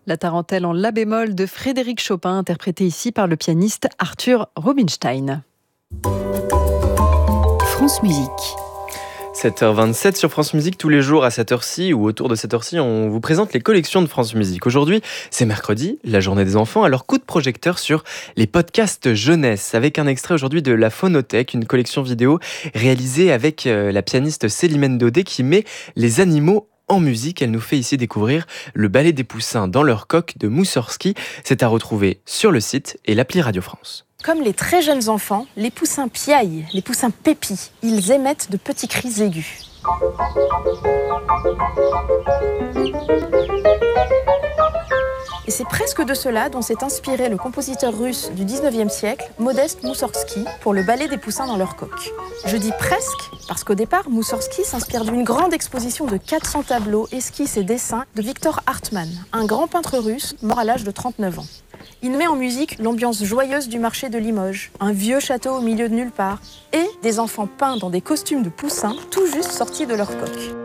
La tarentelle en la bémol de Frédéric Chopin, interprétée ici par le pianiste Arthur Rubinstein. France Musique. 7h27 sur France Musique, tous les jours à cette heure-ci ou autour de cette heure-ci, on vous présente les collections de France Musique. Aujourd'hui, c'est mercredi, la journée des enfants, alors coup de projecteur sur les podcasts jeunesse, avec un extrait aujourd'hui de La Phonothèque, une collection vidéo réalisée avec la pianiste Célimène Daudet qui met les animaux en musique. Elle nous fait ici découvrir le ballet des poussins dans leur coque de Moussorski. C'est à retrouver sur le site et l'appli Radio France. Comme les très jeunes enfants, les poussins piaillent, les poussins pépient. Ils émettent de petits cris aigus. Et c'est presque de cela dont s'est inspiré le compositeur russe du 19e siècle, Modeste Moussorski, pour le ballet des poussins dans leur coque. Je dis presque, parce qu'au départ, Moussorski s'inspire d'une grande exposition de 400 tableaux, esquisses et dessins de Victor Hartmann, un grand peintre russe mort à l'âge de 39 ans. Il met en musique l'ambiance joyeuse du marché de Limoges, un vieux château au milieu de nulle part, et des enfants peints dans des costumes de poussins tout juste sortis de leur coque.